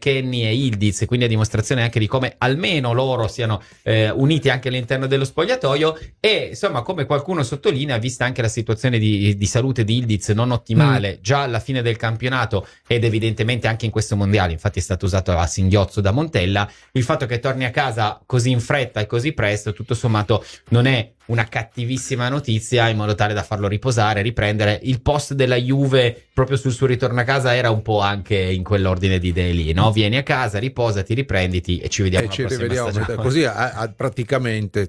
Kenny e Yildiz, quindi a dimostrazione anche di come almeno loro siano uniti anche all'interno dello spogliatoio. E insomma, come qualcuno sottolinea, vista anche la situazione di salute di Yildiz non ottimale già alla fine del campionato ed evidentemente anche in questo mondiale, infatti è stato usato a singhiozzo da Montella, il fatto che torni a casa così in fretta e così presto tutto sommato non è una cattivissima notizia, in modo tale da farlo riposare, riprendere. Il post della Juve proprio sul suo ritorno a casa era un po' anche in quell'ordine di idee lì, no? Vieni a casa, riposati, riprenditi e ci vediamo la prossima stagione. Così praticamente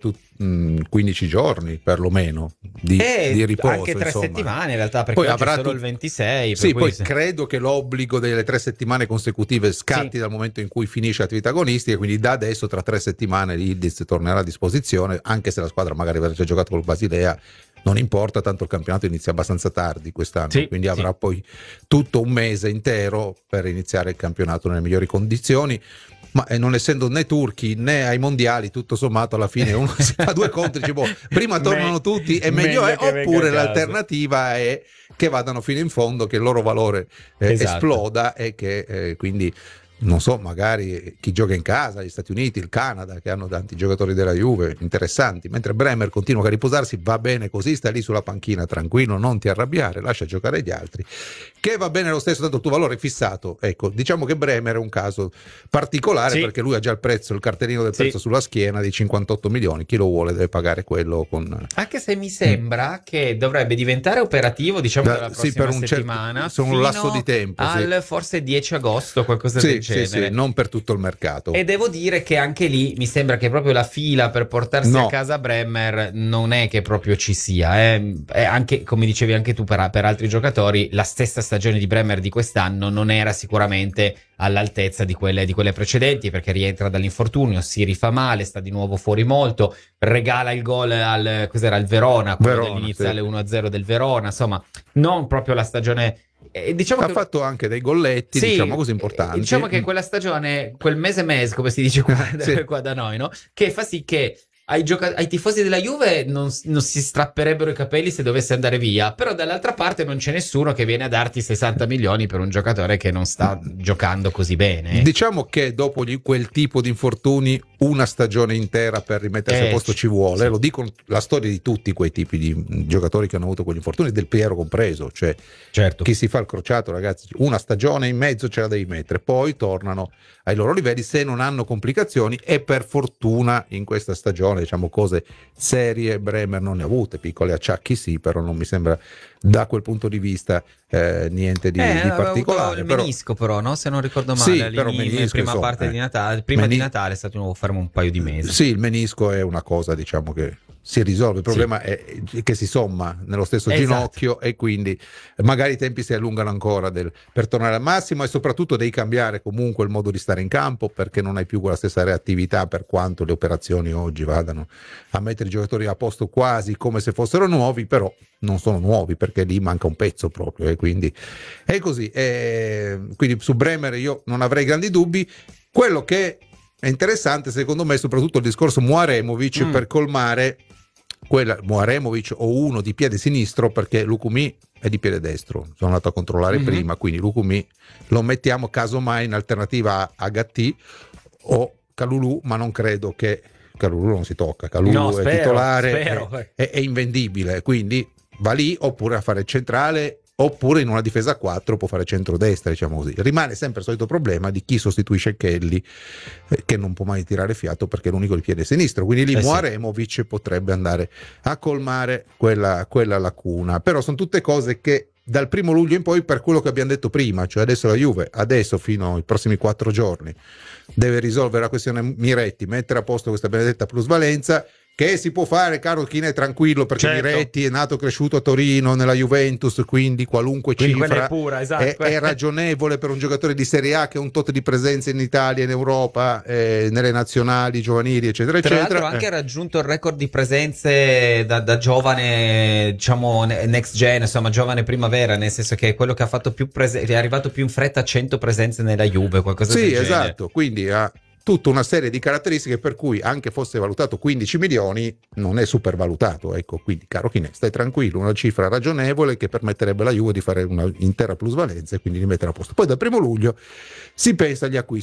15 giorni perlomeno di riposo, anche 3 settimane in realtà, perché poi avrà solo il 26. Sì, poi credo che l'obbligo delle 3 settimane consecutive scatti dal momento in cui finisce l'attività agonistica, quindi da adesso tra 3 settimane Yildiz tornerà a disposizione, anche se la squadra magari avrà già giocato col Basilea, non importa, tanto il campionato inizia abbastanza tardi quest'anno, quindi avrà poi tutto un mese intero per iniziare il campionato nelle migliori condizioni. Ma non essendo né turchi né ai mondiali, tutto sommato alla fine uno si fa 2 conti, prima tornano tutti e meglio è, oppure l'alternativa è che vadano fino in fondo, che il loro valore esploda e che quindi non so, magari chi gioca in casa, gli Stati Uniti, il Canada, che hanno tanti giocatori della Juve interessanti, mentre Bremer continua a riposarsi, va bene così, sta lì sulla panchina tranquillo, non ti arrabbiare, lascia giocare gli altri, che va bene lo stesso, tanto il tuo valore è fissato. Ecco, diciamo che Bremer è un caso particolare perché lui ha già il prezzo, il cartellino del prezzo sulla schiena di 58 milioni, chi lo vuole deve pagare quello con... Anche se mi sembra che dovrebbe diventare operativo, diciamo, dalla prossima per settimana, sono un lasso di tempo al forse 10 agosto, qualcosa del genere. Sì, non per tutto il mercato. E devo dire che anche lì mi sembra che proprio la fila per portarsi a casa Bremer non è che proprio ci sia. È anche, come dicevi anche tu, per altri giocatori, la stessa stagione di Bremer di quest'anno non era sicuramente all'altezza di quelle precedenti, perché rientra dall'infortunio, si rifà male, sta di nuovo fuori molto, regala il gol al Verona, quello dell'iniziale 1-0 del Verona, insomma non proprio la stagione. Diciamo ha fatto anche dei golletti, diciamo così, importanti. Diciamo che quella stagione, quel mese come si dice qua da noi, no? Che fa sì che ai tifosi della Juve non si strapperebbero i capelli se dovesse andare via, però dall'altra parte non c'è nessuno che viene a darti 60 milioni per un giocatore che non sta giocando così bene. Diciamo che dopo quel tipo di infortuni una stagione intera per rimettersi a posto ci vuole, lo dico la storia di tutti quei tipi di giocatori che hanno avuto quegli infortuni, Del Piero compreso, cioè chi si fa il crociato, ragazzi, una stagione in mezzo ce la devi mettere, poi tornano ai loro livelli se non hanno complicazioni, e per fortuna in questa stagione, diciamo, cose serie Bremer non ne ha avute, piccoli acciacchi sì, però non mi sembra da quel punto di vista niente di particolare. Il menisco però, no? Se non ricordo male, menisco, prima parte di Natale, di Natale è stato nuovo fermo un paio di mesi. Sì, il menisco è una cosa, diciamo, che si risolve, il problema è che si somma nello stesso ginocchio e quindi magari i tempi si allungano ancora per tornare al massimo, e soprattutto devi cambiare comunque il modo di stare in campo, perché non hai più quella stessa reattività, per quanto le operazioni oggi vadano a mettere i giocatori a posto quasi come se fossero nuovi, però non sono nuovi perché lì manca un pezzo proprio, e quindi è così. Quindi su Bremer io non avrei grandi dubbi. Quello che è interessante secondo me è soprattutto il discorso Muaremovic, per colmare quella Muaremovic o uno di piede sinistro, perché Lukumi è di piede destro, sono andato a controllare prima, quindi Lukumi lo mettiamo casomai in alternativa a Gatti o Kalulu, ma non credo che Kalulu non si tocca, Kalulu è titolare, è invendibile, quindi va lì, oppure a fare centrale, oppure in una difesa a 4 può fare centrodestra, diciamo così. Rimane sempre il solito problema di chi sostituisce Kelly, che non può mai tirare fiato perché è l'unico di piede sinistro, quindi lì Muaremovic potrebbe andare a colmare quella lacuna. Però sono tutte cose che dal 1 luglio in poi, per quello che abbiamo detto prima, cioè adesso la Juve, fino ai prossimi 4 giorni, deve risolvere la questione Miretti, mettere a posto questa benedetta plusvalenza, che si può fare, caro Chine, tranquillo, perché Miretti è nato e cresciuto a Torino nella Juventus, quindi qualunque cifra è ragionevole per un giocatore di Serie A che ha un tot di presenze in Italia, in Europa, nelle nazionali giovanili, eccetera Tra eccetera. l'altro anche ha raggiunto il record di presenze da giovane, diciamo next gen, insomma giovane primavera, nel senso che è quello che ha fatto è arrivato più in fretta a 100 presenze nella Juve, qualcosa del genere. Sì, esatto, quindi ha tutta una serie di caratteristiche per cui, anche fosse valutato 15 milioni, non è supervalutato. Ecco, quindi caro Chinè, stai tranquillo, una cifra ragionevole che permetterebbe alla Juve di fare una intera plusvalenza e quindi di mettere a posto. Poi dal 1 luglio si pensa agli acquisti.